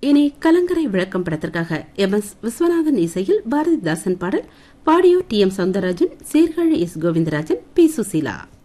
இனி கலங்கரை விளக்கம் படத்திற்காக MS விஸ்வநாதன் இசையில் பாரதிதாசன் பாடல், பாடியோ TM Soundararajan, Sirkazhi S Govindarajan, P Susheela.